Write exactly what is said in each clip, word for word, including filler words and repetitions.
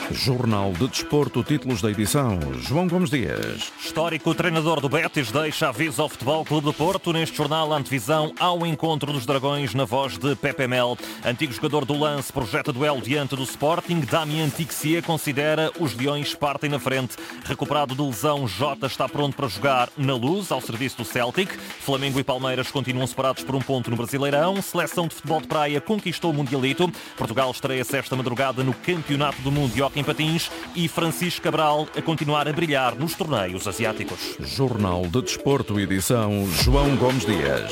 Jornal de Desporto, títulos da edição, João Gomes Dias. Histórico treinador do Betis deixa aviso ao Futebol Clube do Porto. Neste jornal, a antevisão ao encontro dos Dragões na voz de Pepe Mel. Antigo jogador do Lance projeta duelo diante do Sporting. Damien Tixier considera os Leões partem na frente. Recuperado de lesão, Jota está pronto para jogar na Luz, ao serviço do Celtic. Flamengo e Palmeiras continuam separados por um ponto no Brasileirão. Seleção de futebol de praia conquistou o Mundialito. Portugal estreia-se esta madrugada no Campeonato do Mundo de Hóquei em Patins e Francisco Cabral a continuar a brilhar nos torneios asiáticos. Jornal de Desporto, edição, João Gomes Dias.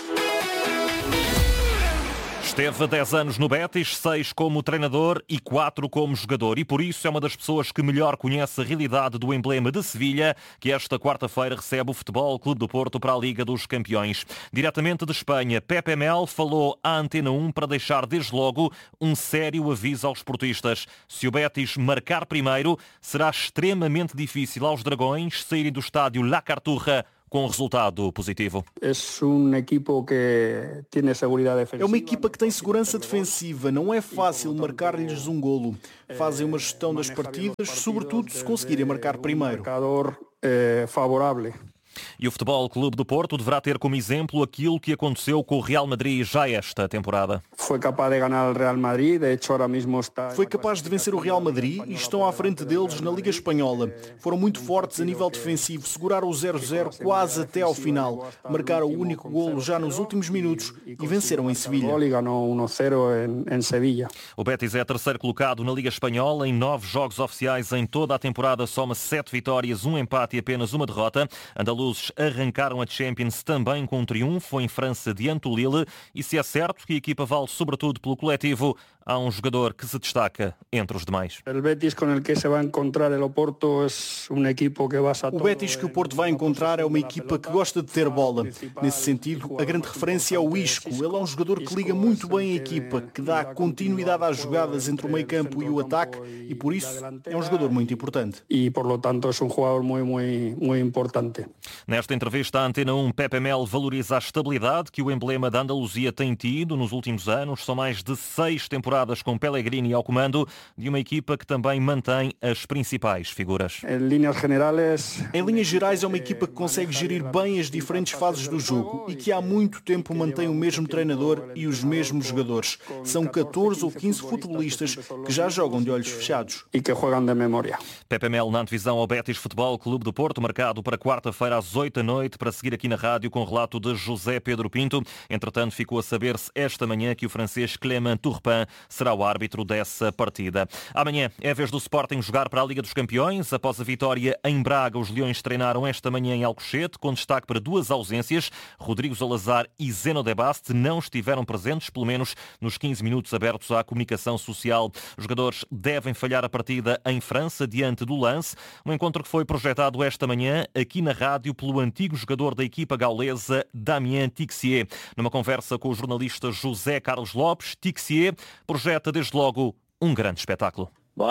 Esteve há dez anos no Betis, seis como treinador e quatro como jogador. E por isso é uma das pessoas que melhor conhece a realidade do emblema de Sevilha, que esta quarta-feira recebe o Futebol Clube do Porto para a Liga dos Campeões. Diretamente de Espanha, Pepe Mel falou à Antena um para deixar desde logo um sério aviso aos portistas. Se o Betis marcar primeiro, será extremamente difícil aos Dragões saírem do estádio La Cartuja com um resultado positivo. É uma equipa que tem segurança defensiva. É uma equipa que tem segurança defensiva. Não é fácil marcar-lhes um golo. Fazem uma gestão das partidas, sobretudo se conseguirem marcar primeiro. Marcador é favorável. E o Futebol Clube do Porto deverá ter como exemplo aquilo que aconteceu com o Real Madrid já esta temporada. Foi capaz de ganhar o Real Madrid, de hecho agora mesmo está... Foi capaz de vencer o Real Madrid e estão à frente deles na Liga Espanhola. Foram muito fortes a nível defensivo, seguraram o zero zero quase até ao final. Marcaram o único golo já nos últimos minutos e venceram em Sevilha. um a zero em Sevilha. O Betis é terceiro colocado na Liga Espanhola. Em nove jogos oficiais em toda a temporada soma sete vitórias, um empate e apenas uma derrota. Andaluz arrancaram a Champions também com um triunfo em França diante do Lille, e se é certo que a equipa vale sobretudo pelo coletivo, há um jogador que se destaca entre os demais. O Betis com o que se vai encontrar o Porto é uma equipa que basa O Betis que o Porto vai encontrar é uma equipa que gosta de ter bola. Nesse sentido, a grande referência é o Isco. Ele é um jogador que liga muito bem a equipa, que dá continuidade às jogadas entre o meio-campo e o ataque, e por isso é um jogador muito importante. E por lo tanto é um jogador muito, muito, muito importante. Nesta entrevista à Antena um, Pepe Mel valoriza a estabilidade que o emblema da Andaluzia tem tido nos últimos anos. São mais de seis temporadas com Pellegrini ao comando de uma equipa que também mantém as principais figuras. Em linhas generais, em linhas gerais é uma equipa que consegue gerir bem as diferentes fases do jogo e que há muito tempo mantém o mesmo treinador e os mesmos jogadores. São catorze ou quinze futebolistas que já jogam de olhos fechados. E que jogam de memória. Pepe Mel na antevisão ao Betis Futebol Clube do Porto, marcado para quarta-feira às oito da noite, para seguir aqui na rádio com o relato de José Pedro Pinto. Entretanto, ficou a saber-se esta manhã que o francês Clément Turpin será o árbitro dessa partida. Amanhã é a vez do Sporting jogar para a Liga dos Campeões. Após a vitória em Braga, os Leões treinaram esta manhã em Alcochete, com destaque para duas ausências. Rodrigo Salazar e Zeno de Baste não estiveram presentes, pelo menos nos quinze minutos abertos à comunicação social. Os jogadores devem falhar a partida em França, diante do Lance. Um encontro que foi projetado esta manhã aqui na rádio pelo antigo jogador da equipa gaulesa, Damien Tixier. Numa conversa com o jornalista José Carlos Lopes, Tixier projeta desde logo um grande espetáculo.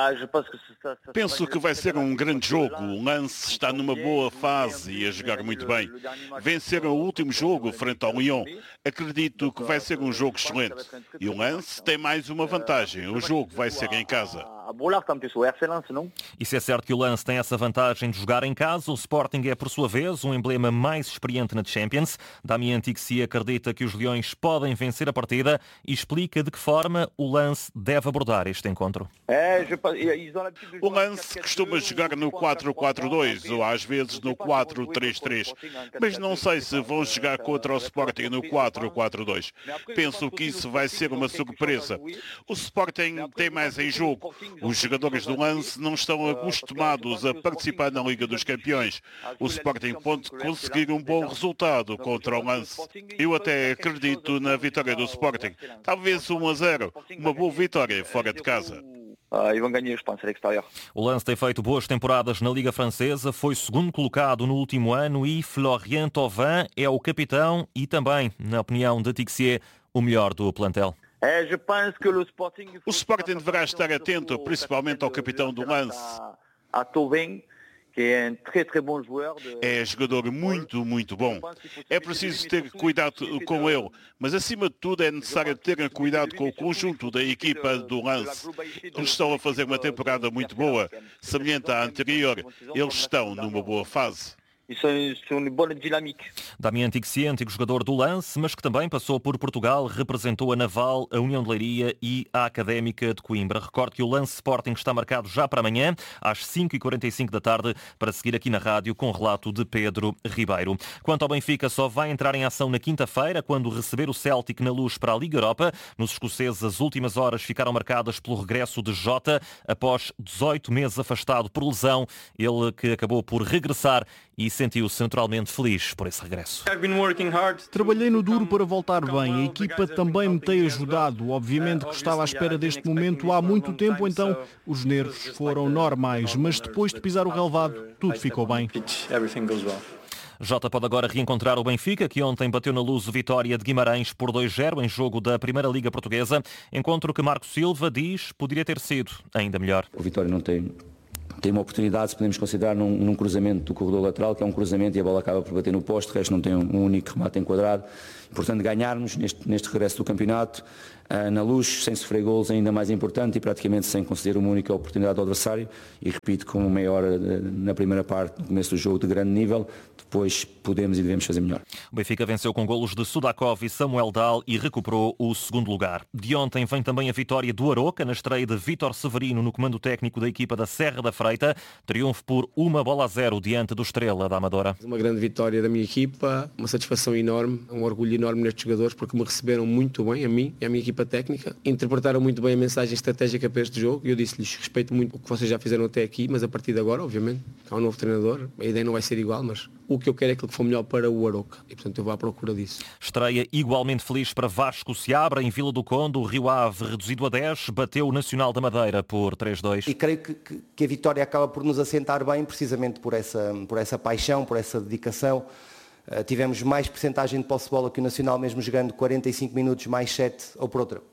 Penso que vai ser um grande jogo. O Lance está numa boa fase e a jogar muito bem. Venceram o último jogo frente ao Lyon. Acredito que vai ser um jogo excelente. E o Lance tem mais uma vantagem. O jogo vai ser em casa. E se é certo que o Lance tem essa vantagem de jogar em casa, o Sporting é, por sua vez, um emblema mais experiente na Champions. Damien Tixier acredita que os Leões podem vencer a partida e explica de que forma o Lance deve abordar este encontro. O Lance costuma jogar no quatro quatro dois ou às vezes no quatro três três, mas não sei se vão jogar contra o Sporting no quatro quatro dois. Penso que isso vai ser uma surpresa. O Sporting tem mais em jogo. Os jogadores do Lance não estão acostumados a participar na Liga dos Campeões. O Sporting pode conseguir um bom resultado contra o Lance. Eu até acredito na vitória do Sporting. Talvez um a zero. Uma boa vitória fora de casa. O Lance tem feito boas temporadas na Liga Francesa, foi segundo colocado no último ano e Florian Thauvin é o capitão e também, na opinião de Tixier, o melhor do plantel. O Sporting deverá estar atento, principalmente ao capitão do Lance. É jogador muito, muito bom. É preciso ter cuidado com ele, mas acima de tudo é necessário ter cuidado com o conjunto da equipa do Lens. Eles estão a fazer uma temporada muito boa, semelhante à anterior. Eles estão numa boa fase. Damien Tixier, antigo jogador do Lens, mas que também passou por Portugal, representou a Naval, a União de Leiria e a Académica de Coimbra. Recordo que o Lens Sporting está marcado já para amanhã, às cinco e quarenta e cinco da tarde, para seguir aqui na rádio com o relato de Pedro Ribeiro. Quanto ao Benfica, só vai entrar em ação na quinta-feira, quando receber o Celtic na Luz para a Liga Europa. Nos escoceses, as últimas horas ficaram marcadas pelo regresso de Jota, após dezoito meses afastado por lesão. Ele que acabou por regressar e sentiu-se naturalmente feliz por esse regresso. Trabalhei no duro para voltar bem. A equipa também me tem ajudado. Obviamente que estava à espera deste momento há muito tempo, então os nervos foram normais. Mas depois de pisar o relvado, tudo ficou bem. Jota pode agora reencontrar o Benfica, que ontem bateu na Luz o Vitória de Guimarães por dois a zero em jogo da Primeira Liga Portuguesa. Encontro que Marco Silva diz poderia ter sido ainda melhor. O Vitória não tem... Tem uma oportunidade, se podemos considerar, num, num cruzamento do corredor lateral, que é um cruzamento e a bola acaba por bater no poste, o resto não tem um, um único remate enquadrado. Portanto, ganharmos neste, neste regresso do campeonato, uh, na Luz, sem sofrer golos, é ainda mais importante e praticamente sem conceder uma única oportunidade ao adversário. E repito, com uma meia hora uh, na primeira parte, no começo do jogo, de grande nível, depois podemos e devemos fazer melhor. O Benfica venceu com golos de Sudakov e Samuel Dahl e recuperou o segundo lugar. De ontem vem também a vitória do Aroca, na estreia de Vítor Severino no comando técnico da equipa da Serra da Freita. Triunfo por uma bola a zero diante do Estrela da Amadora. Uma grande vitória da minha equipa, uma satisfação enorme, um orgulho enorme nestes jogadores porque me receberam muito bem, a mim e a minha equipa técnica. Interpretaram muito bem a mensagem estratégica para este jogo e eu disse-lhes respeito muito o que vocês já fizeram até aqui, mas a partir de agora, obviamente, há um novo treinador, a ideia não vai ser igual, mas o que eu quero é aquilo que for melhor para o Aroca e portanto eu vou à procura disso. Estreia igualmente feliz para Vasco Seabra em Vila do Conde. O Rio Ave, reduzido a dez, bateu o Nacional da Madeira por três a dois. E creio que, que, que a vitória acaba por nos assentar bem precisamente por essa, por essa paixão, por essa dedicação. Uh, tivemos mais percentagem de posse de bola que o Nacional, mesmo jogando quarenta e cinco minutos mais sete, ou por outra,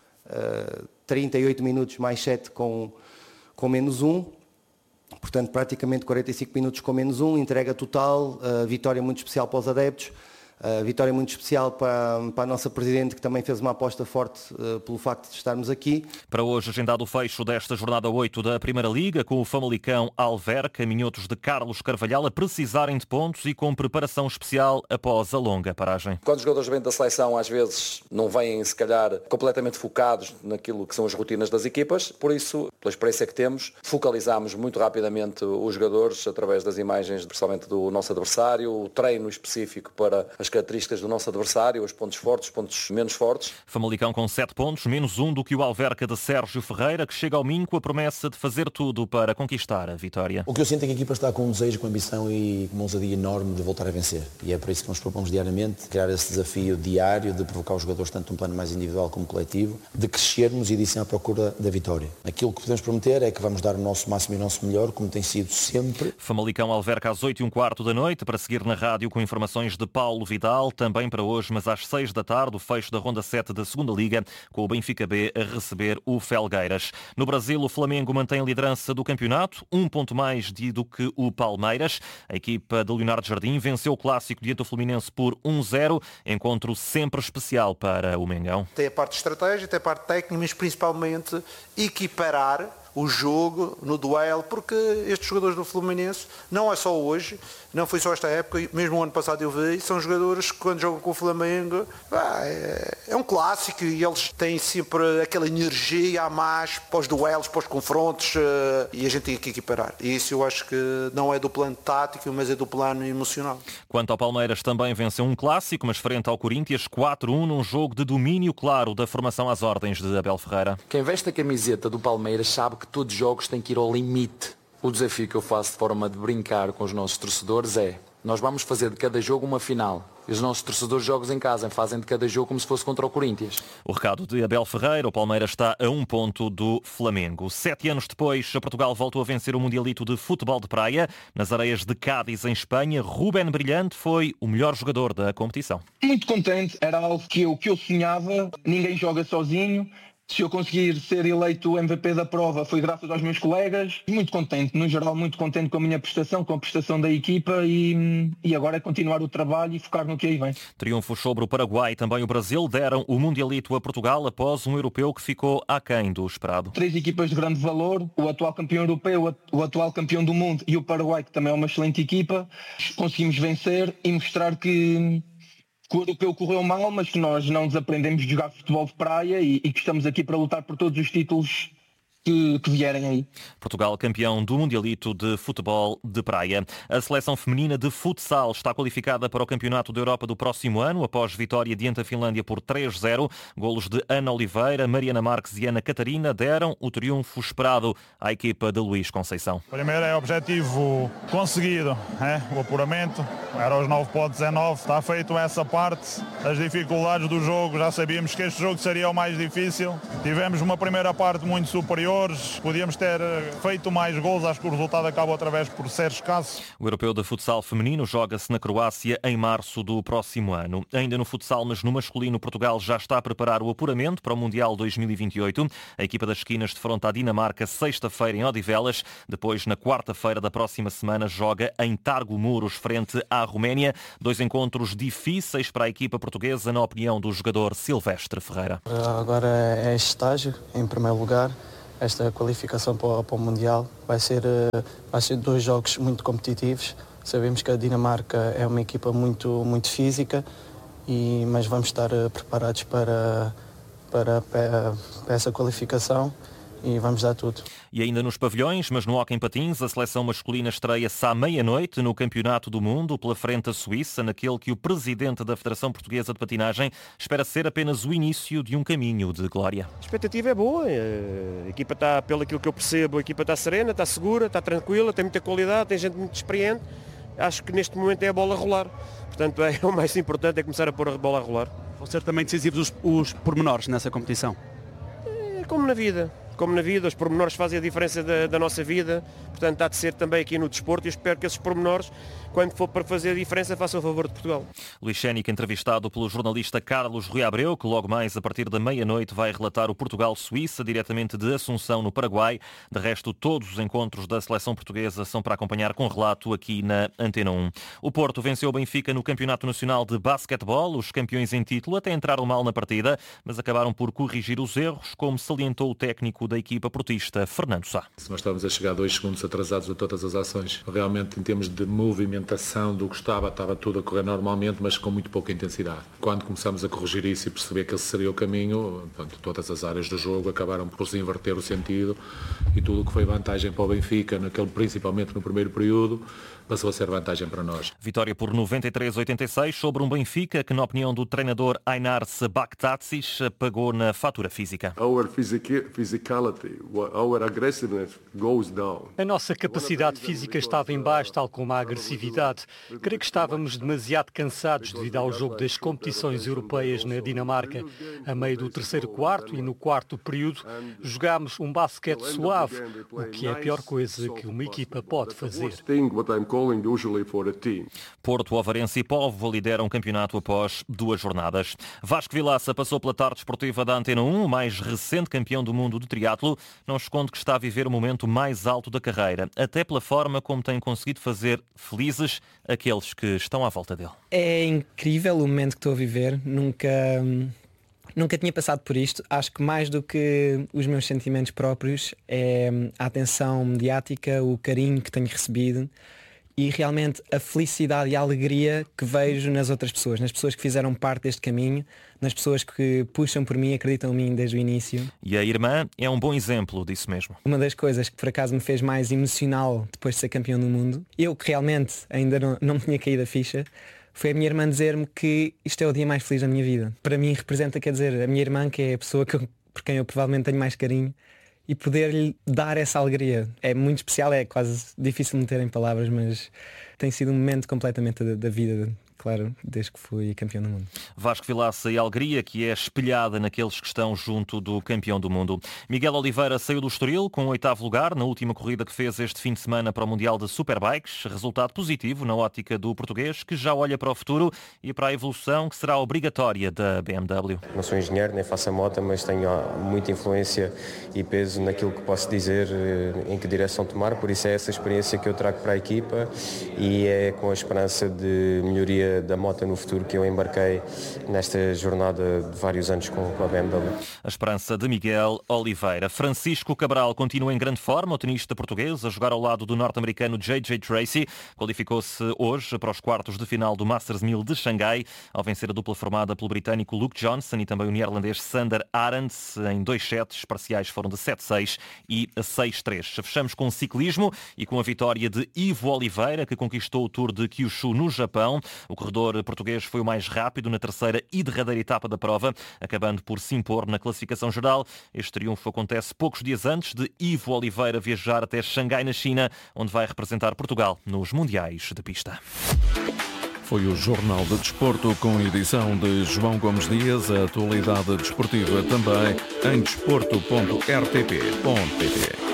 uh, trinta e oito minutos mais sete com, com menos um. Portanto, praticamente quarenta e cinco minutos com menos um, entrega total, uh, vitória muito especial para os adeptos. Uh, vitória muito especial para, para a nossa Presidente, que também fez uma aposta forte uh, pelo facto de estarmos aqui. Para hoje, agendado o fecho desta jornada oito da Primeira Liga, com o Famalicão Alverca, minhotos de Carlos Carvalhal a precisarem de pontos e com preparação especial após a longa paragem. Quando os jogadores vêm da seleção, às vezes não vêm, se calhar, completamente focados naquilo que são as rotinas das equipas, por isso, pela experiência que temos, focalizámos muito rapidamente os jogadores através das imagens, principalmente do nosso adversário, o treino específico para as características do nosso adversário, os pontos fortes, os pontos menos fortes. Famalicão com sete pontos, menos um do que o Alverca de Sérgio Ferreira, que chega ao Minho com a promessa de fazer tudo para conquistar a vitória. O que eu sinto é que a equipa está com um desejo, com ambição e com uma ousadia enorme de voltar a vencer. E é por isso que nos propomos diariamente criar esse desafio diário de provocar os jogadores tanto num plano mais individual como coletivo, de crescermos e de ir à procura da vitória. Aquilo que podemos prometer é que vamos dar o nosso máximo e o nosso melhor, como tem sido sempre. Famalicão Alverca às oito e um quarto da noite, para seguir na rádio com informações de Paulo Vidal. Também para hoje, mas às seis da tarde, o fecho da Ronda sete da segunda Liga, com o Benfica B a receber o Felgueiras. No Brasil, o Flamengo mantém a liderança do campeonato, um ponto mais do que o Palmeiras. A equipa de Leonardo Jardim venceu o clássico diante do Fluminense por um a zero, encontro sempre especial para o Mengão. Tem a parte de estratégia, tem a parte técnica, mas principalmente equiparar o jogo no duelo, porque estes jogadores do Fluminense, não é só hoje, não foi só esta época, mesmo o ano passado eu vi, são jogadores que quando jogam com o Flamengo, ah, é, é um clássico e eles têm sempre aquela energia a mais para os duelos, para os confrontos, uh, e a gente tem que equiparar. E isso eu acho que não é do plano tático, mas é do plano emocional. Quanto ao Palmeiras, também venceu um clássico, mas frente ao Corinthians quatro a um num jogo de domínio claro da formação às ordens de Abel Ferreira. Quem veste a camiseta do Palmeiras sabe que todos os jogos têm que ir ao limite. O desafio que eu faço de forma de brincar com os nossos torcedores é: nós vamos fazer de cada jogo uma final. E os nossos torcedores jogos em casa fazem de cada jogo como se fosse contra o Corinthians. O recado de Abel Ferreira, o Palmeiras está a um ponto do Flamengo. Sete anos depois, Portugal voltou a vencer o Mundialito de Futebol de Praia. Nas areias de Cádiz, em Espanha, Ruben Brilhante foi o melhor jogador da competição. Muito contente, era algo que eu, que eu sonhava, ninguém joga sozinho. Se eu conseguir ser eleito o M V P da prova foi graças aos meus colegas. Muito contente, no geral muito contente com a minha prestação, com a prestação da equipa e, e agora é continuar o trabalho e focar no que aí vem. Triunfos sobre o Paraguai e também o Brasil deram o Mundialito a Portugal após um europeu que ficou aquém do esperado. Três equipas de grande valor, o atual campeão europeu, o atual campeão do mundo e o Paraguai, que também é uma excelente equipa. Conseguimos vencer e mostrar que... que o europeu correu mal, mas que nós não desaprendemos de jogar futebol de praia e, e que estamos aqui para lutar por todos os títulos que, que vierem aí. Portugal campeão do Mundialito de Futebol de Praia. A seleção feminina de futsal está qualificada para o Campeonato da Europa do próximo ano, após vitória diante da Finlândia por três a zero. Golos de Ana Oliveira, Mariana Marques e Ana Catarina deram o triunfo esperado à equipa de Luís Conceição. Primeiro é objetivo conseguido, é? O apuramento, era os nove pontos é nove, está feito essa parte. As dificuldades do jogo, já sabíamos que este jogo seria o mais difícil. Tivemos uma primeira parte muito superior, podíamos ter feito mais gols, acho que o resultado acaba outra vez por ser escasso. O europeu de futsal feminino joga-se na Croácia em março do próximo ano. Ainda no futsal, mas no masculino, Portugal já está a preparar o apuramento para o Mundial dois mil e vinte e oito. A equipa das esquinas defronta a Dinamarca sexta-feira em Odivelas. Depois, na quarta-feira da próxima semana, joga em Targu Muros frente à Roménia. Dois encontros difíceis para a equipa portuguesa, na opinião do jogador Silvestre Ferreira. Agora é este estágio, em primeiro lugar. Esta qualificação para o, para o Mundial vai ser, vai ser dois jogos muito competitivos. Sabemos que a Dinamarca é uma equipa muito, muito física, e, mas vamos estar preparados para, para, para essa qualificação e vamos dar tudo. E ainda nos pavilhões, mas no hóquei em patins, a seleção masculina estreia-se à meia-noite no Campeonato do Mundo, pela frente à Suíça, naquele que o presidente da Federação Portuguesa de Patinagem espera ser apenas o início de um caminho de glória. A expectativa é boa, a equipa está, pelo aquilo que eu percebo, a equipa está serena, está segura, está tranquila, tem muita qualidade, tem gente muito experiente. Acho que neste momento é a bola a rolar. Portanto, é, o mais importante é começar a pôr a bola a rolar. Vão ser também decisivos os, os pormenores nessa competição? É como na vida. Como na vida, os pormenores fazem a diferença da, da nossa vida, portanto há de ser também aqui no desporto, e espero que esses pormenores, quando for para fazer a diferença, façam a favor de Portugal. Luís Chénic, entrevistado pelo jornalista Carlos Rui Abreu, que logo mais a partir da meia-noite vai relatar o Portugal-Suíça, diretamente de Assunção, no Paraguai. De resto, todos os encontros da seleção portuguesa são para acompanhar com relato aqui na Antena um. O Porto venceu o Benfica no Campeonato Nacional de Basquetebol. Os campeões em título até entraram mal na partida, mas acabaram por corrigir os erros, como salientou o técnico da equipa portista, Fernando Sá. Nós estávamos a chegar dois segundos atrasados a todas as ações. Realmente, em termos de movimentação do que estava, estava tudo a correr normalmente, mas com muito pouca intensidade. Quando começamos a corrigir isso e perceber que esse seria o caminho, portanto, todas as áreas do jogo acabaram por se inverter o sentido, e tudo o que foi vantagem para o Benfica, naquele, principalmente no primeiro período, passou a ser vantagem para nós. Vitória por noventa e três a oitenta e seis sobre um Benfica que, na opinião do treinador Ainar Sebaktatsis, pagou na fatura física. Our physicality, our aggressiveness goes down. A nossa capacidade física estava em baixo, tal como a agressividade. Creio que estávamos demasiado cansados devido ao jogo das competições europeias na Dinamarca. A meio do terceiro quarto e no quarto período, jogámos um basquete suave, o que é a pior coisa que uma equipa pode fazer. Porto, Ovarense e Póvoa lideram o campeonato após duas jornadas. Vasco Vilaça passou pela tarde esportiva da Antena um, o mais recente campeão do mundo de triatlo. Não esconde que está a viver o momento mais alto da carreira, até pela forma como tem conseguido fazer felizes aqueles que estão à volta dele. É incrível o momento que estou a viver. Nunca... Nunca tinha passado por isto. Acho que mais do que os meus sentimentos próprios é a atenção mediática, o carinho que tenho recebido e realmente a felicidade e a alegria que vejo nas outras pessoas, nas pessoas que fizeram parte deste caminho, nas pessoas que puxam por mim, acreditam em mim desde o início. E a irmã é um bom exemplo disso mesmo. Uma das coisas que por acaso me fez mais emocional depois de ser campeão do mundo, eu que realmente ainda não, não me tinha caído a ficha, foi a minha irmã dizer-me que isto é o dia mais feliz da minha vida. Para mim representa, quer dizer, a minha irmã, que é a pessoa que eu, por quem eu provavelmente tenho mais carinho, e poder-lhe dar essa alegria. É muito especial, é quase difícil de meter em palavras, mas tem sido um momento completamente da, da vida claro, desde que fui campeão do mundo. Vasco Vilaça e alegria que é espelhada naqueles que estão junto do campeão do mundo. Miguel Oliveira saiu do Estoril com o oitavo lugar na última corrida que fez este fim de semana para o Mundial de Superbikes. Resultado positivo na ótica do português, que já olha para o futuro e para a evolução que será obrigatória da B M W. Não sou engenheiro, nem faço a moto, mas tenho muita influência e peso naquilo que posso dizer, em que direção tomar, por isso é essa experiência que eu trago para a equipa e é com a esperança de melhoria da moto no futuro que eu embarquei nesta jornada de vários anos com a B M W. A esperança de Miguel Oliveira. Francisco Cabral continua em grande forma, o tenista português, a jogar ao lado do norte-americano J J Tracy. Qualificou-se hoje para os quartos de final do Masters mil de Xangai, ao vencer a dupla formada pelo britânico Luke Johnson e também o neerlandês Sander Arends. Em dois sets, parciais foram de sete seis e seis três. Fechamos com ciclismo e com a vitória de Ivo Oliveira, que conquistou o Tour de Kyushu no Japão. O corredor português foi o mais rápido na terceira e derradeira etapa da prova, acabando por se impor na classificação geral. Este triunfo acontece poucos dias antes de Ivo Oliveira viajar até Xangai, na China, onde vai representar Portugal nos Mundiais de Pista. Foi o Jornal de Desporto com edição de João Gomes Dias. A atualidade desportiva também em desporto ponto r t p ponto p t.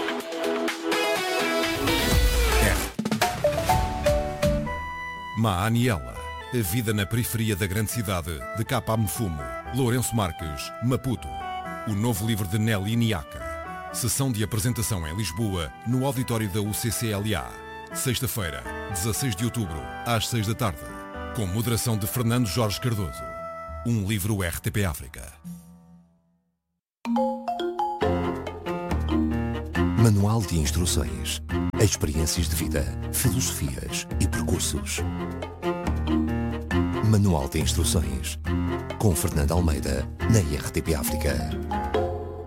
Maaniela, a vida na periferia da grande cidade, de Capa a Mfumo, Lourenço Marques, Maputo. O novo livro de Nelly Niaca. Sessão de apresentação em Lisboa, no auditório da U C C L A. Sexta-feira, dezasseis de outubro, às seis da tarde. Com moderação de Fernando Jorge Cardoso. Um livro R T P África. Manual de instruções, experiências de vida, filosofias e percursos. Manual de instruções, com Fernando Almeida, na R T P África.